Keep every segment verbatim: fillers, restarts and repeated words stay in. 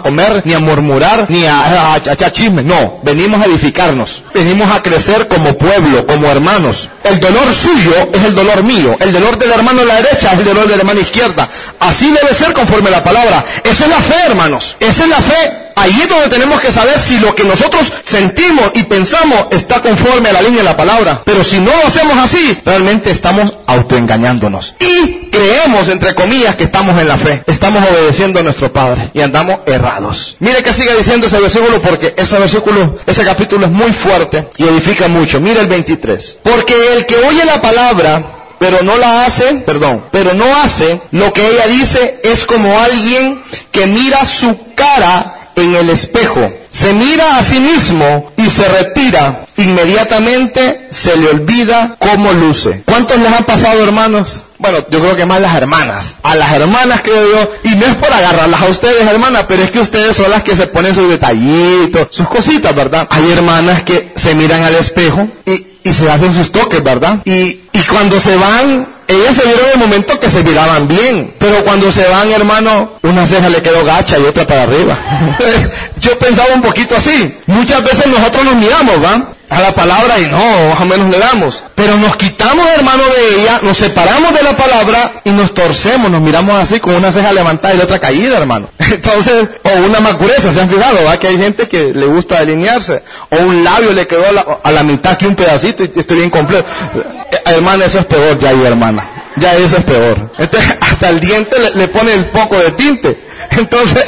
comer, ni a murmurar, ni a, a echar chisme. No, venimos a edificarnos. Venimos a crecer como pueblo, como hermanos. El dolor suyo es el dolor mío. El dolor del hermano a la derecha es el dolor de la hermana izquierda. Así debe ser conforme a la palabra. Esa es la fe, hermanos. Esa es la fe. Ahí es donde tenemos que saber si lo que nosotros sentimos y pensamos está conforme a la línea de la palabra. Pero si no lo hacemos así, realmente estamos autoengañándonos. Y creemos, entre comillas, que estamos en la fe. Estamos obedeciendo a nuestro Padre y andamos errados. Mire que sigue diciendo ese versículo, porque ese versículo, ese capítulo es muy fuerte y edifica mucho. Mire el veintitrés. Porque el que oye la palabra, pero no la hace, perdón, pero no hace lo que ella dice, es como alguien que mira su cara en el espejo, se mira a sí mismo y se retira, inmediatamente se le olvida cómo luce. ¿Cuántos les han pasado, hermanos? Bueno, yo creo que más las hermanas, a las hermanas creo yo, y no es por agarrarlas a ustedes, hermanas, pero es que ustedes son las que se ponen sus detallitos, sus cositas, ¿verdad? Hay hermanas que se miran al espejo y, y se hacen sus toques, ¿verdad? Y, y cuando se van, ellas se vieron en el momento que se miraban bien, pero cuando se van, hermano, una ceja le quedó gacha y otra para arriba. Yo pensaba un poquito así. Muchas veces nosotros nos miramos, ¿va? A la palabra y no, más o menos le damos. Pero nos quitamos, hermano, de ella, nos separamos de la palabra y nos torcemos, nos miramos así con una ceja levantada y la otra caída, hermano. Entonces, o una macureza, ¿se han fijado? ¿Va? Que hay gente que le gusta delinearse. O un labio le quedó a la, a la mitad aquí un pedacito y estoy bien completo. Eh, hermana, eso es peor ya ahí, hermana. Ya eso es peor. Entonces, hasta el diente le, le pone el poco de tinte. Entonces,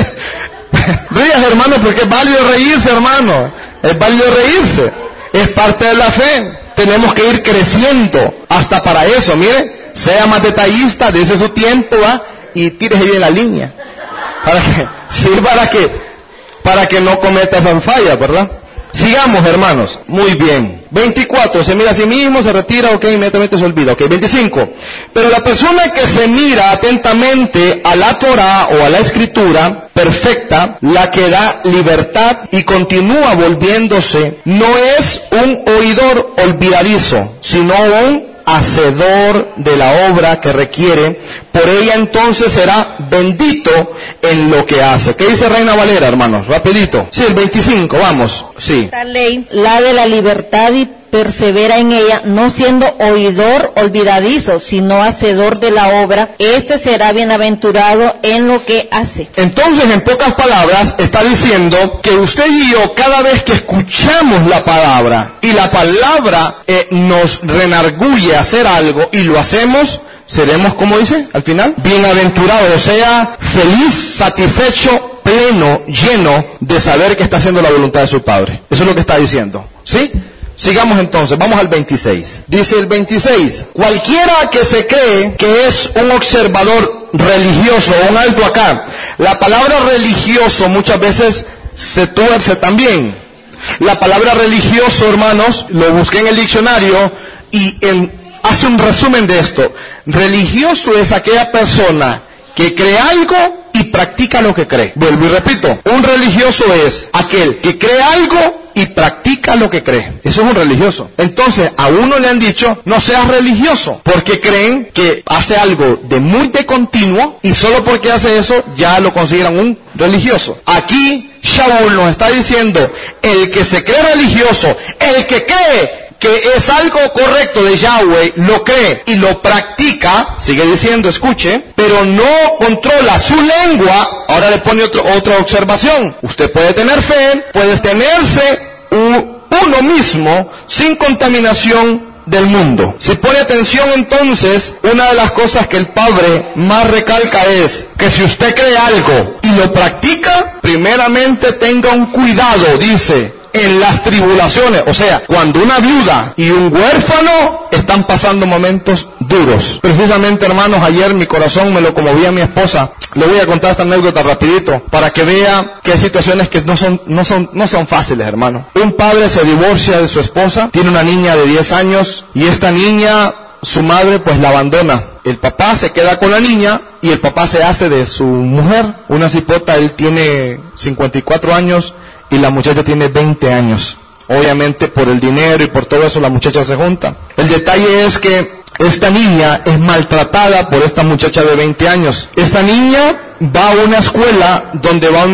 rías, hermano, porque es válido reírse, hermano. Es válido reírse. Es parte de la fe. Tenemos que ir creciendo hasta para eso. Mire, sea más detallista, dése su tiempo, ¿va? Y tírese bien la línea. Para que, sí, para que, para que no cometa esas fallas, ¿verdad? Sigamos, hermanos. Muy bien. veinticuatro. Se mira a sí mismo, se retira, ok, inmediatamente se olvida. Ok, veinticinco. Pero la persona que se mira atentamente a la Torá o a la Escritura perfecta, la que da libertad y continúa volviéndose, no es un oidor olvidadizo, sino un hacedor de la obra que requiere. Por ella entonces será bendito en lo que hace. ¿Qué dice Reina Valera, hermanos? Rapidito. Sí, el veinticinco, vamos. Sí. Esta ley, la de la libertad, y persevera en ella, no siendo oidor olvidadizo, sino hacedor de la obra, este será bienaventurado en lo que hace. Entonces, en pocas palabras, está diciendo que usted y yo, cada vez que escuchamos la palabra, y la palabra eh, nos renarguye a hacer algo, y lo hacemos, seremos, como dice, al final, bienaventurados, o sea, feliz, satisfecho, pleno, lleno de saber que está haciendo la voluntad de su Padre. Eso es lo que está diciendo, ¿sí? Sigamos entonces, vamos al veintiséis. Dice el veintiséis, cualquiera que se cree que es un observador religioso, un alto acá. La palabra religioso muchas veces se tuerce también. La palabra religioso, hermanos, lo busqué en el diccionario y en, hace un resumen de esto. Religioso es aquella persona que cree algo y practica lo que cree. Vuelvo y repito, un religioso es aquel que cree algo y practica lo que cree. Eso es un religioso. Entonces, a uno le han dicho, no seas religioso, porque creen que hace algo de muy de continuo, y solo porque hace eso, ya lo consideran un religioso. Aquí, Shaul nos está diciendo, el que se cree religioso, el que cree que es algo correcto de Yahweh, lo cree y lo practica, sigue diciendo, escuche, pero no controla su lengua. Ahora le pone otro, otra observación. Usted puede tener fe, puede tenerse un, uno mismo sin contaminación del mundo. Si pone atención, entonces, una de las cosas que el Padre más recalca es que si usted cree algo y lo practica, primeramente tenga un cuidado, dice, en las tribulaciones. O sea, cuando una viuda y un huérfano están pasando momentos duros. Precisamente, hermanos, ayer mi corazón me lo conmovía a mi esposa. Le voy a contar esta anécdota rapidito para que vea que hay situaciones que no son, no son, no son fáciles, hermano. Un padre se divorcia de su esposa, tiene una niña de diez años y esta niña, su madre pues la abandona. El papá se queda con la niña y el papá se hace de su mujer. Una cipota, él tiene cincuenta y cuatro años y la muchacha tiene veinte años. Obviamente por el dinero y por todo eso la muchacha se junta. El detalle es que esta niña es maltratada por esta muchacha de veinte años. Esta niña va a una escuela donde va una sobrina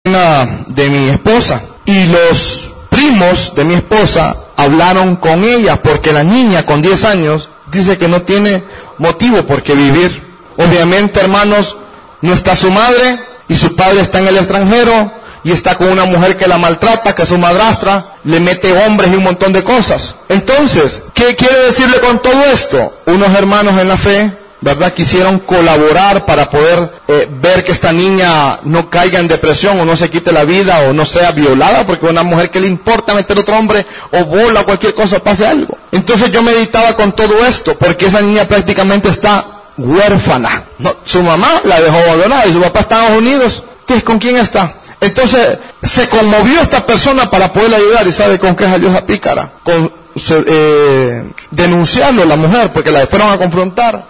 Una de mi esposa, y los primos de mi esposa hablaron con ella porque la niña con diez años dice que no tiene motivo por qué vivir. Obviamente, hermanos, no está su madre y su padre está en el extranjero y está con una mujer que la maltrata, que es su madrastra, le mete hombres y un montón de cosas. Entonces, ¿qué quiere decirle con todo esto? Unos hermanos en la fe, ¿verdad?, quisieron colaborar para poder eh, ver que esta niña no caiga en depresión o no se quite la vida o no sea violada, porque una mujer que le importa meter otro hombre o bola o cualquier cosa, pase algo. Entonces yo meditaba con todo esto, porque esa niña prácticamente está huérfana. No, su mamá la dejó abandonada y su papá está en Estados Unidos. Entonces, ¿con quién está? Entonces se conmovió esta persona para poderle ayudar, y ¿sabe con qué salió esa pícara? Con eh, denunciarlo a la mujer, porque la fueron a confrontar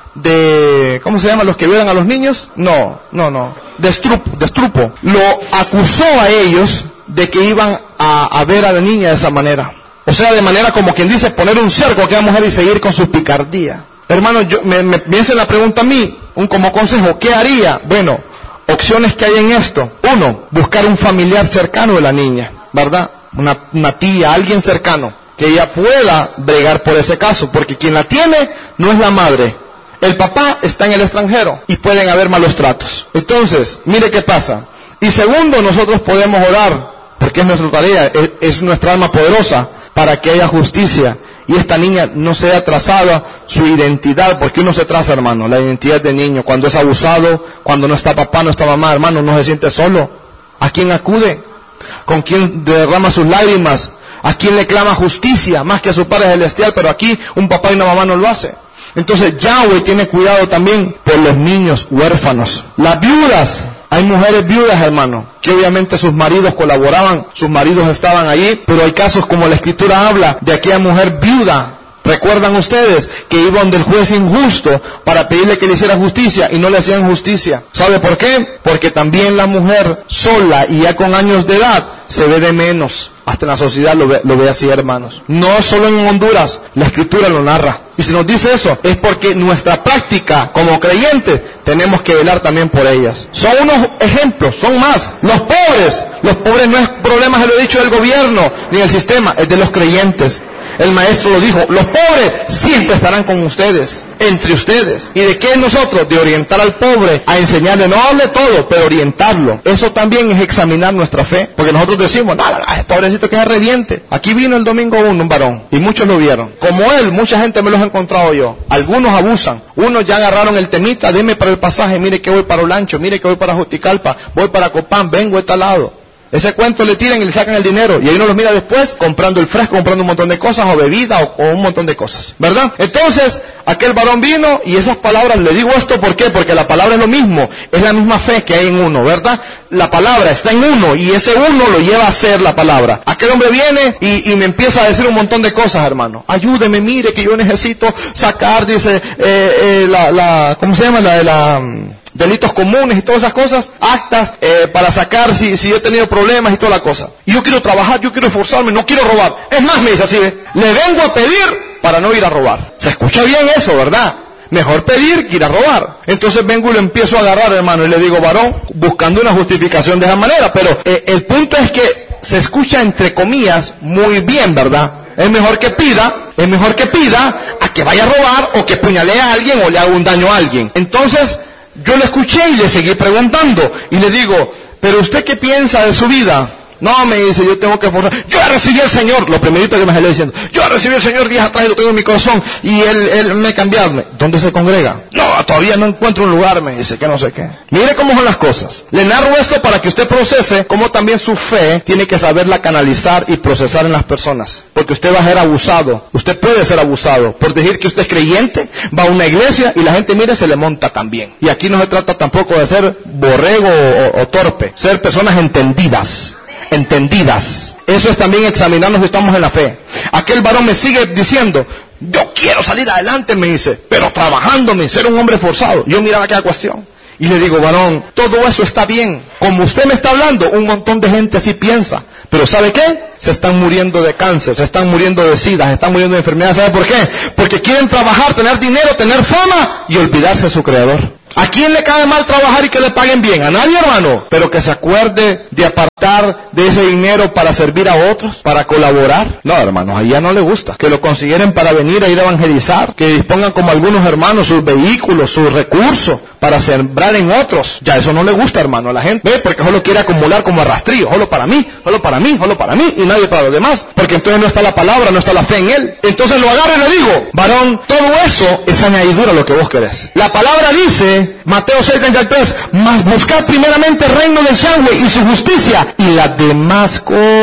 de, ¿cómo se llaman los que violan a los niños? No, no, no, destrupo, destrupo. Lo acusó a ellos de que iban a, a ver a la niña de esa manera. O sea, de manera como quien dice, poner un cerco a aquella mujer y seguir con su picardía. Hermano, yo, me, me, me hacen la pregunta a mí, un como consejo, ¿qué haría? Bueno, opciones que hay en esto. Uno, buscar un familiar cercano de la niña, ¿verdad? Una, una tía, alguien cercano, que ella pueda bregar por ese caso, porque quien la tiene no es la madre. El papá está en el extranjero y pueden haber malos tratos. Entonces, mire qué pasa. Y segundo, nosotros podemos orar, porque es nuestra tarea, es, es nuestra alma poderosa, para que haya justicia y esta niña no sea trazada su identidad, porque uno se traza, hermano, la identidad de niño. Cuando es abusado, cuando no está papá, no está mamá, hermano, no se siente solo. ¿A quién acude? ¿Con quién derrama sus lágrimas? ¿A quién le clama justicia? Más que a su Padre Celestial, pero aquí un papá y una mamá no lo hace. Entonces Yahweh tiene cuidado también por los niños huérfanos. Las viudas, hay mujeres viudas, hermano, que obviamente sus maridos colaboraban, sus maridos estaban allí, pero hay casos como la Escritura habla de aquella mujer viuda. ¿Recuerdan ustedes que iba donde el juez injusto para pedirle que le hiciera justicia y no le hacían justicia? ¿Sabe por qué? Porque también la mujer sola y ya con años de edad se ve de menos. Hasta en la sociedad lo ve, lo ve así, hermanos. No solo en Honduras, la Escritura lo narra. Y si nos dice eso, es porque nuestra práctica como creyentes tenemos que velar también por ellas. Son unos ejemplos, son más. Los pobres, los pobres no es problema, se lo he dicho, del gobierno ni del sistema, es de los creyentes. El maestro lo dijo, los pobres siempre estarán con ustedes, entre ustedes. ¿Y de qué es nosotros? De orientar al pobre, a enseñarle, no hable todo, pero orientarlo. Eso también es examinar nuestra fe, porque nosotros decimos, no, no, no, pobrecito que se reviente. Aquí vino el domingo uno, un varón, y muchos lo vieron. Como él, mucha gente me los he encontrado yo. Algunos abusan, unos ya agarraron el temita, deme para el pasaje, mire que voy para Olancho, mire que voy para Juticalpa, voy para Copán, vengo de tal lado. Ese cuento le tiran y le sacan el dinero, y ahí uno los mira después comprando el fresco, comprando un montón de cosas, o bebida, o, o un montón de cosas, ¿verdad? Entonces, aquel varón vino, y esas palabras, le digo esto, ¿por qué? Porque la palabra es lo mismo, es la misma fe que hay en uno, ¿verdad? La palabra está en uno, y ese uno lo lleva a hacer la palabra. Aquel hombre viene, y, y me empieza a decir un montón de cosas, hermano. Ayúdeme, mire, que yo necesito sacar, dice, eh, eh, la, la, ¿cómo se llama? La de la... delitos comunes y todas esas cosas, actas eh, para sacar si, si yo he tenido problemas y toda la cosa. Y yo quiero trabajar, yo quiero esforzarme, no quiero robar. Es más, me dice así, ¿ve? Le vengo a pedir para no ir a robar. Se escucha bien eso, ¿verdad? Mejor pedir que ir a robar. Entonces vengo y lo empiezo a agarrar, hermano, y le digo, varón, buscando una justificación de esa manera. Pero eh, el punto es que se escucha entre comillas muy bien, ¿verdad? Es mejor que pida, es mejor que pida a que vaya a robar o que puñalee a alguien o le haga un daño a alguien. Entonces, yo le escuché y le seguí preguntando, y le digo, ¿pero usted qué piensa de su vida? No, me dice, yo tengo que esforzar. Yo ya recibí al Señor, lo primerito que me salió diciendo, yo ya recibí al Señor días atrás y lo tengo en mi corazón, y Él, él me ha cambiado. ¿Dónde se congrega? No, todavía no encuentro un lugar, me dice, que no sé qué. Mire cómo son las cosas. Le narro esto para que usted procese cómo también su fe tiene que saberla canalizar y procesar en las personas. Porque usted va a ser abusado, usted puede ser abusado, por decir que usted es creyente, va a una iglesia y la gente, mire, se le monta también. Y aquí no se trata tampoco de ser borrego o, o torpe, ser personas entendidas. entendidas. Eso es también examinarnos si estamos en la fe. Aquel varón me sigue diciendo, yo quiero salir adelante, me dice, pero trabajándome, ser un hombre forzado. Yo miraba aquella cuestión y le digo, varón, todo eso está bien. Como usted me está hablando, un montón de gente así piensa. Pero ¿sabe qué? Se están muriendo de cáncer, se están muriendo de sida, se están muriendo de enfermedades. ¿Sabe por qué? Porque quieren trabajar, tener dinero, tener fama y olvidarse de su creador. ¿A quién le cae mal trabajar y que le paguen bien? A nadie, hermano. Pero que se acuerde de apartar de ese dinero para servir a otros, para colaborar. No, hermanos, a ella no le gusta. Que lo consideren para venir a ir a evangelizar. Que dispongan como algunos hermanos sus vehículos, sus recursos para sembrar en otros. Ya eso no le gusta, hermano, a la gente. ¿Ve? Porque solo quiere acumular como arrastrillo. Solo para mí, solo para mí, solo para mí y nadie para los demás. Porque entonces no está la palabra, no está la fe en él. Entonces lo agarro y le digo, varón, todo eso es añadidura a lo que vos querés. La palabra dice, Mateo seis treinta y tres, mas buscad primeramente el reino del Yahweh y su justicia y las demás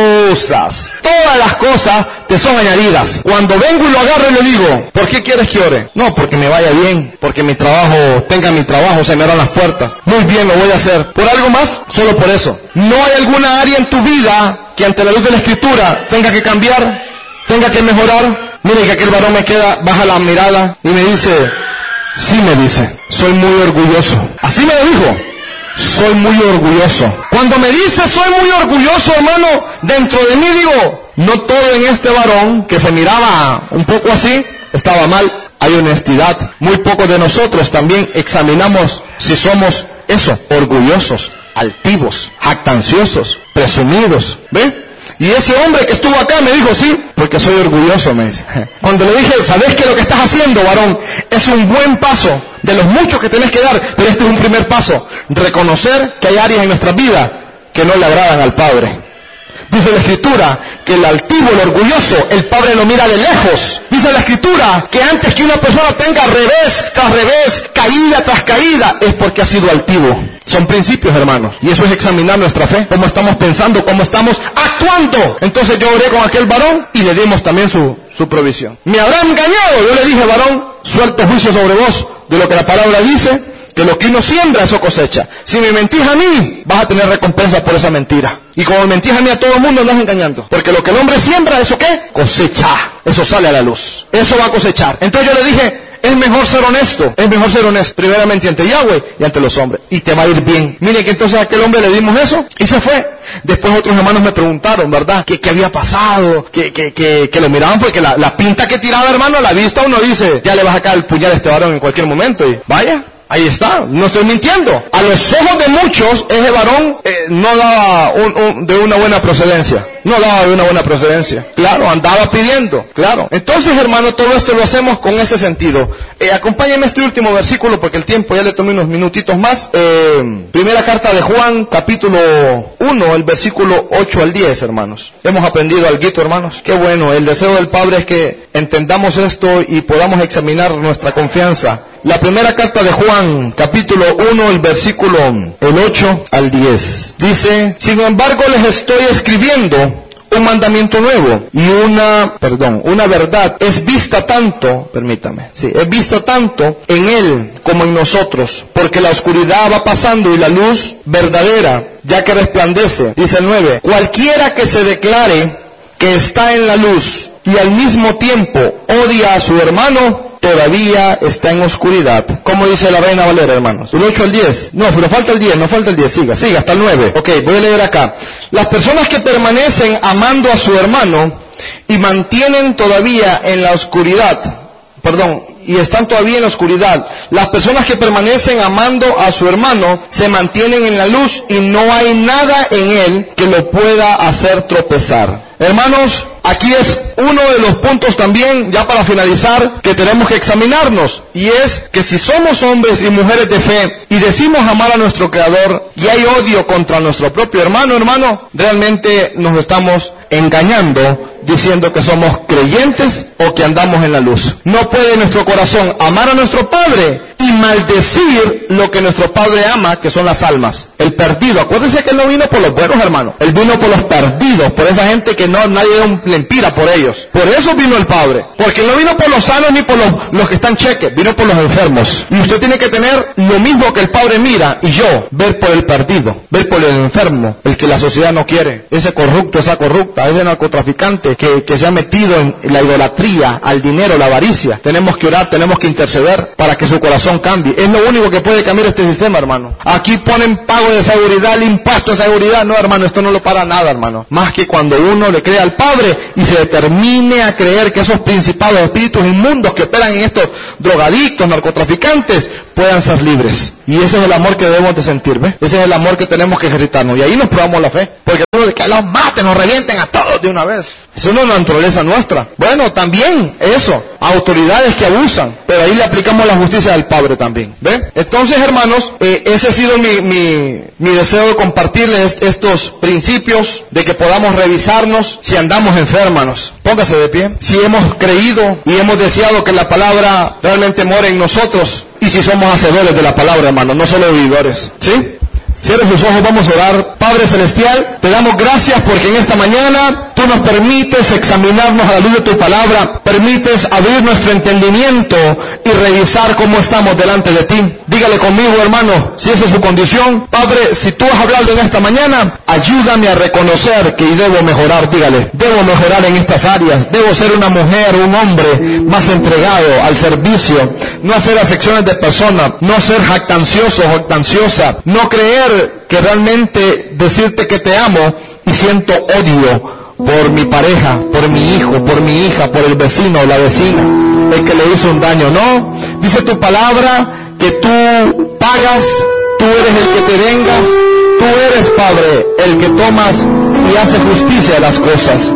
cosas. Todas las cosas te son añadidas. Cuando vengo y lo agarro y le digo, ¿por qué quieres que ore? No, porque me vaya bien, porque mi trabajo, tenga mi trabajo, se me abran las puertas. Muy bien, lo voy a hacer. ¿Por algo más? Solo por eso. ¿No hay alguna área en tu vida que ante la luz de la Escritura tenga que cambiar, tenga que mejorar? Mire que aquel varón me queda, baja la mirada y me dice, sí, me dice, soy muy orgulloso. Así me lo dijo, soy muy orgulloso. Cuando me dice soy muy orgulloso, hermano, dentro de mí digo, no todo en este varón que se miraba un poco así estaba mal. Hay honestidad. Muy pocos de nosotros también examinamos si somos eso, orgullosos, altivos, jactanciosos, presumidos. ¿Ve? Y ese hombre que estuvo acá me dijo, sí, porque soy orgulloso, me dice. Cuando le dije, ¿sabes que lo que estás haciendo, varón, es un buen paso de los muchos que tenés que dar? Pero este es un primer paso. Reconocer que hay áreas en nuestra vida que no le agradan al Padre. Dice la Escritura que el altivo, el orgulloso, el Padre lo mira de lejos. Dice la Escritura que antes que una persona tenga revés tras revés, caída tras caída, es porque ha sido altivo. Son principios, hermanos. Y eso es examinar nuestra fe. Cómo estamos pensando, cómo estamos actuando. Entonces yo oré con aquel varón y le dimos también su, su provisión. ¿Me habrá engañado? Yo le dije, varón, suelto juicio sobre vos de lo que la palabra dice, que lo que uno siembra, eso cosecha. Si me mentís a mí, vas a tener recompensa por esa mentira. Y como me mentís a mí, a todo el mundo andas engañando. Porque lo que el hombre siembra, ¿eso qué? Cosecha. Eso sale a la luz. Eso va a cosechar. Entonces yo le dije, es mejor ser honesto. Es mejor ser honesto. Primeramente ante Yahweh y ante los hombres. Y te va a ir bien. Miren que entonces a aquel hombre le dimos eso y se fue. Después otros hermanos me preguntaron, ¿verdad? ¿Qué, qué había pasado? Que, que, que, que lo miraban porque la, la pinta que tiraba, hermano, a la vista uno dice, ya le vas a sacar el puñal a este varón en cualquier momento. Y vaya. Ahí está, no estoy mintiendo. A los ojos de muchos, ese varón eh, no daba un, un, de una buena procedencia. No daba de una buena procedencia. Claro, andaba pidiendo. Claro. Entonces, hermano, todo esto lo hacemos con ese sentido. Eh, acompáñenme este último versículo porque el tiempo ya le tomé unos minutitos más. Eh, primera carta de Juan, capítulo uno, el versículo ocho al diez, hermanos. Hemos aprendido algo, hermanos. Qué bueno. El deseo del Padre es que entendamos esto y podamos examinar nuestra confianza. La primera carta de Juan, capítulo uno, el versículo el ocho al diez. Dice, sin embargo les estoy escribiendo un mandamiento nuevo y una, perdón, una verdad es vista tanto, permítame, sí, es vista tanto en él como en nosotros, porque la oscuridad va pasando y la luz verdadera ya que resplandece. Dice el nueve, cualquiera que se declare que está en la luz y al mismo tiempo odia a su hermano, todavía está en oscuridad. ¿Cómo dice la Reina Valera, hermanos? ¿El ocho al diez? No, pero falta el diez, no falta el diez. Siga, siga, hasta el nueve. Ok, voy a leer acá. Las personas que permanecen amando a su hermano y mantienen todavía en la oscuridad, perdón, y están todavía en la oscuridad. Las personas que permanecen amando a su hermano se mantienen en la luz y no hay nada en él que lo pueda hacer tropezar. Hermanos, aquí es uno de los puntos también, ya para finalizar, que tenemos que examinarnos. Y es que si somos hombres y mujeres de fe y decimos amar a nuestro Creador y hay odio contra nuestro propio hermano, hermano, realmente nos estamos engañando diciendo que somos creyentes o que andamos en la luz. No puede nuestro corazón amar a nuestro Padre y maldecir lo que nuestro Padre ama, que son las almas. El perdido, acuérdense que Él no vino por los buenos, hermanos. Él vino por los perdidos, por esa gente que no nadie le impida por ellos. Por eso vino el Padre. Porque Él no vino por los sanos ni por los, los que están cheques, vino por los enfermos. Y usted tiene que tener lo mismo que el Padre mira y yo, ver por el perdido, ver por el enfermo, el que la sociedad no quiere, ese corrupto, esa corrupta, ese narcotraficante, que, que se ha metido en la idolatría, al dinero, la avaricia. Tenemos que orar, tenemos que interceder para que su corazón cambie. Es lo único que puede cambiar este sistema, hermano. Aquí ponen pago de seguridad, el impuesto de seguridad. No, hermano, esto no lo para nada, hermano. Más que cuando uno le cree al Padre y se determine a creer que esos principados, espíritus inmundos que operan en estos drogadictos, narcotraficantes, puedan ser libres. Y ese es el amor que debemos de sentir, ¿ves? Ese es el amor que tenemos que ejercitarnos. Y ahí nos probamos la fe. Porque de que los maten, nos revienten a todos de una vez. Eso no es la naturaleza nuestra. Bueno, también eso. Autoridades que abusan. Pero ahí le aplicamos la justicia del Padre también. ¿Ves? Entonces, hermanos, eh, ese ha sido mi, mi, mi deseo de compartirles estos principios, de que podamos revisarnos si andamos enfermos. Póngase de pie. Si hemos creído y hemos deseado que la palabra realmente more en nosotros. Y si somos hacedores de la palabra, hermanos, no solo oidores. ¿Sí? Cierre sus ojos, vamos a orar. Padre Celestial, te damos gracias porque en esta mañana tú nos permites examinarnos a la luz de tu palabra, permites abrir nuestro entendimiento y revisar cómo estamos delante de ti. Dígale conmigo, hermano, si esa es su condición. Padre, si tú has hablado en esta mañana, ayúdame a reconocer que debo mejorar. Dígale, debo mejorar en estas áreas, debo ser una mujer, un hombre más entregado al servicio, no hacer acepciones de personas, no ser jactancioso, jactanciosa, no creer que realmente decirte que te amo y siento odio por mi pareja, por mi hijo, por mi hija, por el vecino o la vecina, el que le hizo un daño. No, dice tu palabra que tú pagas, tú eres el que te vengas, tú eres, Padre, el que tomas y hace justicia de las cosas.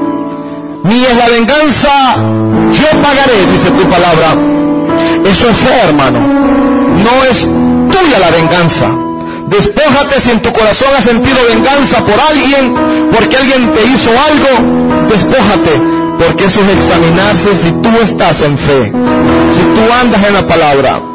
Mía es la venganza, yo pagaré, dice tu palabra. Eso es fe, hermano. No es tuya la venganza. Despójate si en tu corazón has sentido venganza por alguien, porque alguien te hizo algo. Despójate, porque eso es examinarse si tú estás en fe, si tú andas en la palabra.